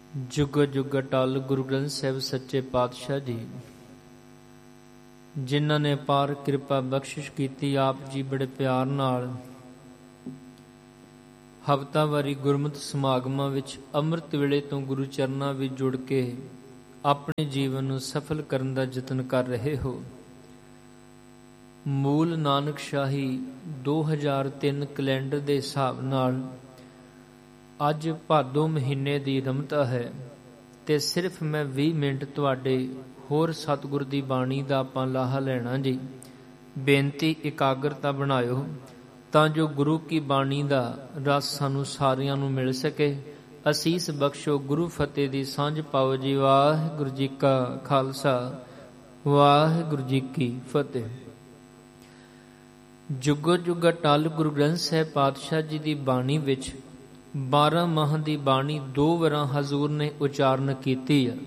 ਜੁਗ ਜੁਗ ਅਟਲ ਗੁਰੂ ਗ੍ਰੰਥ ਸਾਹਿਬ ਸੱਚੇ ਪਾਤਸ਼ਾਹ ਜੀ, ਜਿਨ੍ਹਾਂ ਨੇ ਅਪਾਰ ਕਿਰਪਾ ਬਖਸ਼ਿਸ਼ ਕੀਤੀ, ਆਪ ਜੀ ਬੜੇ ਪਿਆਰ ਨਾਲ ਹਫ਼ਤਾਵਾਰੀ ਗੁਰਮਤਿ ਸਮਾਗਮਾਂ ਵਿੱਚ ਅੰਮ੍ਰਿਤ ਵੇਲੇ ਤੋਂ ਗੁਰੂ ਚਰਨਾਂ ਵਿੱਚ ਜੁੜ ਕੇ ਆਪਣੇ ਜੀਵਨ ਨੂੰ ਸਫਲ ਕਰਨ ਦਾ ਯਤਨ ਕਰ ਰਹੇ ਹੋ। ਮੂਲ ਨਾਨਕਸ਼ਾਹੀ 2003 ਕੈਲੰਡਰ ਦੇ ਹਿਸਾਬ ਨਾਲ ਅੱਜ ਭਾਦੋਂ ਮਹੀਨੇ ਦੀ ਰਮਤਾ ਹੈ ਤੇ ਸਿਰਫ ਮੈਂ 20 ਮਿੰਟ ਤੁਹਾਡੇ ਹੋਰ ਸਤਿਗੁਰ ਦੀ ਬਾਣੀ ਦਾ ਆਪਾਂ ਲਾਹਾ ਲੈਣਾ ਜੀ। ਬੇਨਤੀ ਇਕਾਗਰਤਾ ਬਣਾਇਓ ਤਾਂ ਜੋ ਗੁਰੂ ਕੀ ਬਾਣੀ ਦਾ ਰਸ ਸਾਨੂੰ ਸਾਰਿਆਂ ਨੂੰ ਮਿਲ ਸਕੇ। ਅਸੀਸ ਬਖਸ਼ੋ, ਗੁਰੂ ਫਤਿਹ ਦੀ ਸਾਂਝ ਪਾਓ ਜੀ। ਵਾਹਿਗੁਰੂ ਜੀ ਕਾ ਖਾਲਸਾ, ਵਾਹਿਗੁਰੂ ਜੀ ਕੀ ਫਤਿਹ। ਜੁਗੋ ਜੁਗ ਅਟਲ ਗੁਰੂ ਗ੍ਰੰਥ ਸਾਹਿਬ ਪਾਤਸ਼ਾਹ ਜੀ ਦੀ ਬਾਣੀ ਵਿੱਚ 12 ਮਾਹ ਦੀ ਬਾਣੀ 2 ਵਾਰਾਂ ਹਜ਼ੂਰ ਨੇ ਉਚਾਰਨ ਕੀਤੀ ਆ।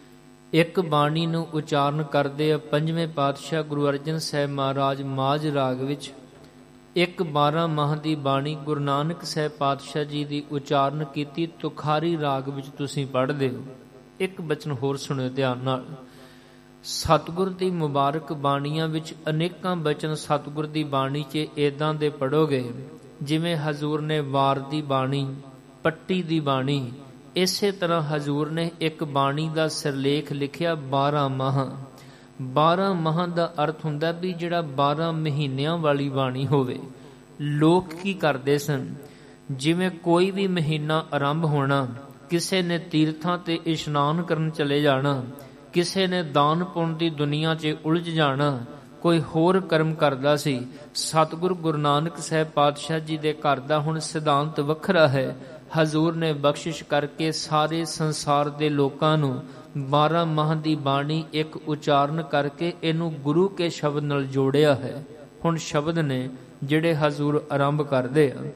ਇੱਕ ਬਾਣੀ ਨੂੰ ਉਚਾਰਨ ਕਰਦੇ ਆ ਪੰਜਵੇਂ ਪਾਤਸ਼ਾਹ ਗੁਰੂ ਅਰਜਨ ਸਾਹਿਬ ਮਹਾਰਾਜ ਮਾਝ ਰਾਗ ਵਿੱਚ। ਇੱਕ 12 ਮਾਹ ਦੀ ਬਾਣੀ ਗੁਰੂ ਨਾਨਕ ਸਾਹਿਬ ਪਾਤਸ਼ਾਹ ਜੀ ਦੀ ਉਚਾਰਨ ਕੀਤੀ ਤੁਖਾਰੀ ਰਾਗ ਵਿੱਚ ਤੁਸੀਂ ਪੜ੍ਹਦੇ ਹੋ। ਇੱਕ ਬਚਨ ਹੋਰ ਸੁਣਿਓ ਧਿਆਨ ਨਾਲ। ਸਤਿਗੁਰ ਦੀ ਮੁਬਾਰਕ ਬਾਣੀਆਂ ਵਿੱਚ ਅਨੇਕਾਂ ਬਚਨ ਸਤਿਗੁਰ ਦੀ ਬਾਣੀ 'ਚ ਇੱਦਾਂ ਦੇ ਪੜ੍ਹੋਗੇ ਜਿਵੇਂ ਹਜ਼ੂਰ ਨੇ ਵਾਰ ਦੀ ਬਾਣੀ, ਪੱਟੀ ਦੀ ਬਾਣੀ। ਇਸੇ ਤਰ੍ਹਾਂ ਹਜ਼ੂਰ ਨੇ ਇੱਕ ਬਾਣੀ ਦਾ ਸਿਰਲੇਖ ਲਿਖਿਆ 12 ਮਾਹ। 12 ਮਾਹ ਦਾ ਅਰਥ ਹੁੰਦਾ ਵੀ ਜਿਹੜਾ 12 ਮਹੀਨਿਆਂ ਵਾਲੀ ਬਾਣੀ ਹੋਵੇ। ਲੋਕ ਕੀ ਕਰਦੇ ਸਨ, ਜਿਵੇਂ ਕੋਈ ਵੀ ਮਹੀਨਾ ਆਰੰਭ ਹੋਣਾ, ਕਿਸੇ ਨੇ ਤੀਰਥਾਂ ਤੇ ਇਸ਼ਨਾਨ ਕਰਨ ਚਲੇ ਜਾਣਾ, ਕਿਸੇ ਨੇ ਦਾਨ ਪੁੰਨ ਦੀ ਦੁਨੀਆ 'ਚ ਉਲਝ ਜਾਣਾ, ਕੋਈ ਹੋਰ ਕਰਮ ਕਰਦਾ ਸੀ। ਸਤਿਗੁਰੂ ਗੁਰੂ ਨਾਨਕ ਸਾਹਿਬ ਪਾਤਸ਼ਾਹ ਜੀ ਦੇ ਘਰ ਦਾ ਹੁਣ ਸਿਧਾਂਤ ਵੱਖਰਾ ਹੈ। ਹਜ਼ੂਰ ਨੇ ਬਖਸ਼ਿਸ਼ ਕਰਕੇ ਸਾਰੇ ਸੰਸਾਰ ਦੇ ਲੋਕਾਂ ਨੂੰ 12 ਮਾਹ ਦੀ ਬਾਣੀ ਇੱਕ ਉਚਾਰਨ ਕਰਕੇ ਇਹਨੂੰ ਗੁਰੂ ਕੇ ਸ਼ਬਦ ਨਾਲ ਜੋੜਿਆ ਹੈ। ਹੁਣ ਸ਼ਬਦ ਨੇ ਜਿਹੜੇ ਹਜ਼ੂਰ ਆਰੰਭ ਕਰਦੇ ਆ।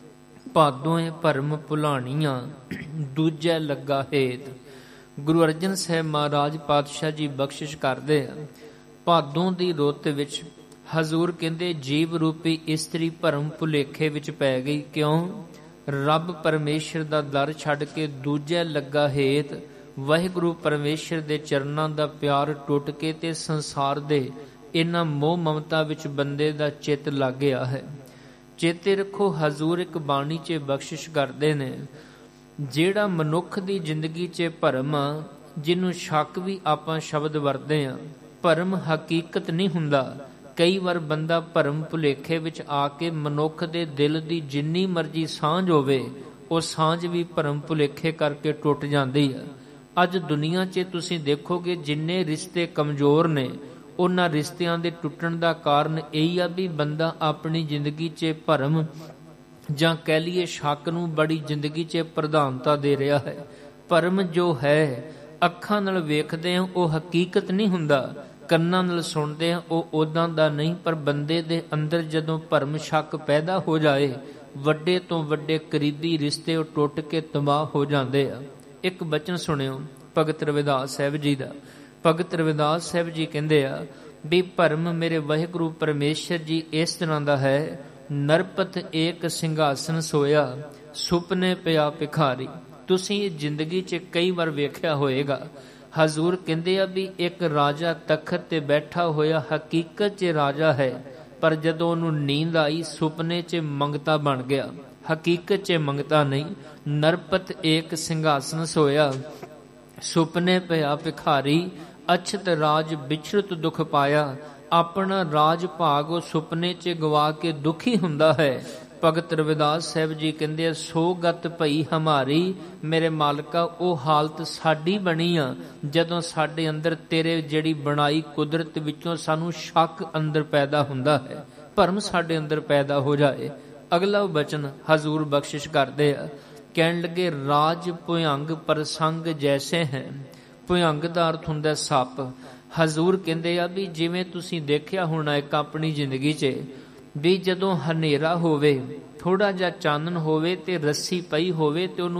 ਭਾਦੋਏ ਭਰਮ ਭੁਲਾਣੀਆਂ ਦੂਜੈ ਲੱਗਾ ਹੇਤ। ਗੁਰੂ ਅਰਜਨ ਸਾਹਿਬ ਮਹਾਰਾਜ ਪਾਤਸ਼ਾਹ ਜੀ ਬਖਸ਼ਿਸ਼ ਕਰਦੇ ਆ। ਭਾਦੋਂ ਦੀ ਰੁੱਤ ਵਿੱਚ ਹਜ਼ੂਰ ਕਹਿੰਦੇ ਜੀਵ ਰੂਪੀ ਇਸਤਰੀ ਭਰਮ ਭੁਲੇਖੇ ਵਿੱਚ ਪੈ ਗਈ। ਕਿਉਂ? ਰੱਬ ਪਰਮੇਸ਼ਰ ਦਾ ਦਰ ਛੱਡ ਕੇ ਦੂਜੇ ਲੱਗਾ ਹੇਤ। ਵਾਹਿਗੁਰੂ ਪਰਮੇਸ਼ਰ ਦੇ ਚਰਨਾਂ ਦਾ ਪਿਆਰ ਟੁੱਟ ਕੇ ਤੇ ਸੰਸਾਰ ਦੇ ਇਹਨਾਂ ਮੋਹ ਮਮਤਾ ਵਿੱਚ ਬੰਦੇ ਦਾ ਚਿੱਤ ਲੱਗ ਗਿਆ ਹੈ। ਚੇਤੇ ਰੱਖੋ, ਹਜ਼ੂਰ ਇੱਕ ਬਾਣੀ 'ਚ ਬਖਸ਼ਿਸ਼ ਕਰਦੇ ਨੇ ਜਿਹੜਾ ਮਨੁੱਖ ਦੀ ਜ਼ਿੰਦਗੀ 'ਚ ਭਰਮ ਆ, ਜਿਹਨੂੰ ਸ਼ੱਕ ਵੀ ਆਪਾਂ ਸ਼ਬਦ ਵਰਤਦੇ ਆ, ਭਰਮ ਹਕੀਕਤ ਨਹੀਂ ਹੁੰਦਾ। ਕਈ ਵਾਰ ਬੰਦਾ ਭਰਮ ਭੁਲੇਖੇ ਵਿੱਚ ਆ ਕੇ ਮਨੁੱਖ ਦੇ ਦਿਲ ਦੀ ਜਿੰਨੀ ਮਰਜ਼ੀ ਸਾਂਝ ਹੋਵੇ, ਉਹ ਸਾਂਝ ਵੀ ਭਰਮ ਭੁਲੇਖੇ ਕਰਕੇ ਟੁੱਟ ਜਾਂਦੀ ਆ। ਅੱਜ ਦੁਨੀਆ 'ਚ ਤੁਸੀਂ ਦੇਖੋਗੇ ਜਿੰਨੇ ਰਿਸ਼ਤੇ ਕਮਜ਼ੋਰ ਨੇ, ਉਹਨਾਂ ਰਿਸ਼ਤਿਆਂ ਦੇ ਟੁੱਟਣ ਦਾ ਕਾਰਨ ਇਹੀ ਆ ਵੀ ਬੰਦਾ ਆਪਣੀ ਜ਼ਿੰਦਗੀ 'ਚ ਭਰਮ ਜਾਂ ਕਹਿ ਲਈਏ ਸ਼ੱਕ ਨੂੰ ਬੜੀ ਜ਼ਿੰਦਗੀ 'ਚ ਪ੍ਰਧਾਨਤਾ ਦੇ ਰਿਹਾ ਹੈ। ਭਰਮ ਜੋ ਹੈ ਅੱਖਾਂ ਨਾਲ ਵੇਖਦੇ ਹਾਂ ਉਹ ਹਕੀਕਤ ਨਹੀਂ ਹੁੰਦਾ, ਕੰਨਾਂ ਨਾਲ ਸੁਣਦੇ ਹਾਂ ਉਹ ਉਦਾਂ ਦਾ ਨਹੀਂ। ਪਰ ਬੰਦੇ ਦੇ ਅੰਦਰ ਜਦੋਂ ਭਰਮ ਸ਼ੱਕ ਪੈਦਾ ਹੋ ਜਾਏ, ਵੱਡੇ ਤੋਂ ਵੱਡੇ ਕਰੀਬੀ ਰਿਸ਼ਤੇ ਉਹ ਟੁੱਟ ਕੇ ਤਬਾਹ ਹੋ ਜਾਂਦੇ ਆ। ਇੱਕ ਬਚਨ ਸੁਣਿਓ ਭਗਤ ਰਵਿਦਾਸ ਸਾਹਿਬ ਜੀ ਦਾ। ਭਗਤ ਰਵਿਦਾਸ ਸਾਹਿਬ ਜੀ ਕਹਿੰਦੇ ਆ ਵੀ ਭਰਮ ਮੇਰੇ ਵਾਹਿਗੁਰੂ ਪਰਮੇਸ਼ਰ ਜੀ ਇਸ ਤਰ੍ਹਾਂ ਦਾ ਹੈ। ਨਰਪਤ ਏਕ ਸਿੰਘਾਸਨ ਸੋਇਆ, ਸੁਪਨੇ ਪਿਆ ਭਿਖਾਰੀ। ਤੁਸੀਂ ਇਹ ਜ਼ਿੰਦਗੀ 'ਚ ਕਈ ਵਾਰ ਵੇਖਿਆ ਹੋਏਗਾ। ਹਜ਼ੂਰ ਕਹਿੰਦੇ ਆ ਵੀ ਇੱਕ ਰਾਜਾ ਤਖਤ ਤੇ ਬੈਠਾ ਹੋਇਆ ਹਕੀਕਤ 'ਚ ਰਾਜਾ ਹੈ, ਪਰ ਜਦੋਂ ਉਹਨੂੰ ਨੀਂਦ ਆਈ ਸੁਪਨੇ 'ਚ ਮੰਗਤਾ ਬਣ ਗਿਆ, ਹਕੀਕਤ 'ਚ ਮੰਗਤਾ ਨਹੀਂ। ਨਰਪਤ ਏਕ ਸਿੰਘਾਸਨ ਸੋਇਆ, ਸੁਪਨੇ ਪਿਆ ਭਿਖਾਰੀ। ਅਛਤ ਰਾਜ ਵਿਛੜਤ ਦੁਖ ਪਾਇਆ। ਆਪਣਾ ਰਾਜ ਭਾਗ ਉਹ ਸੁਪਨੇ 'ਚ ਗਵਾ ਕੇ ਦੁਖੀ ਹੁੰਦਾ ਹੈ। ਭਗਤ ਰਵਿਦਾਸ ਸਾਹਿਬ ਜੀ ਕਹਿੰਦੇ ਆ ਸੋ ਗਤ ਭਈ ਹਮਾਰੀ। ਮੇਰੇ ਮਾਲਕਾ, ਉਹ ਹਾਲਤ ਸਾਡੀ ਬਣੀ ਆ ਜਦੋਂ ਸਾਡੇ ਅੰਦਰ ਤੇਰੇ ਜਿਹੜੀ ਬਣਾਈ ਕੁਦਰਤ ਵਿੱਚੋਂ ਸਾਨੂੰ ਸ਼ੱਕ ਅੰਦਰ ਪੈਦਾ ਹੁੰਦਾ ਹੈ, ਭਰਮ ਸਾਡੇ ਅੰਦਰ ਪੈਦਾ ਹੋ ਜਾਏ। ਅਗਲਾ ਬਚਨ ਹਜ਼ੂਰ ਬਖਸ਼ਿਸ਼ ਕਰਦੇ ਆ, ਕਹਿਣ ਲੱਗੇ ਰਾਜ ਭੁਯੰਗ ਪ੍ਰਸੰਗ ਜੈਸੇ ਹੈ। ਭੁਯੰਗ ਦਾ ਅਰਥ ਹੁੰਦਾ ਸੱਪ। ਹਜ਼ੂਰ ਕਹਿੰਦੇ ਆ ਵੀ ਜਿਵੇਂ ਤੁਸੀਂ ਦੇਖਿਆ ਹੋਣਾ ਇੱਕ ਆਪਣੀ ਜ਼ਿੰਦਗੀ 'ਚ ਵੀ ਜਦੋਂ ਹਨੇਰਾ ਹੋਵੇ, ਥੋੜਾ ਜਿਹਾ ਚਾਨਣ ਹੋਵੇ ਤੇ ਰੱਸੀ ਪਈ ਹੋਵੇ ਤੇ ਉਹਨੂੰ